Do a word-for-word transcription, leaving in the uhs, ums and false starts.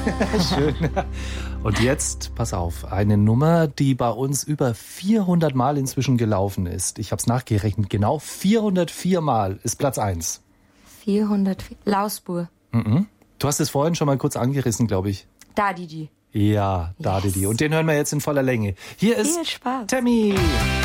Schön. Und jetzt, pass auf, eine Nummer, die bei uns über vierhundert Mal inzwischen gelaufen ist. Ich habe es nachgerechnet, genau vierhundertvier Mal ist Platz eins. vierhundertvier. Lausbuhr. Mhm. Du hast es vorhin schon mal kurz angerissen, glaube ich. Da Didi. Ja, da Yes. Didi. Und den hören wir jetzt in voller Länge. Hier ist Viel Spaß. Tammy.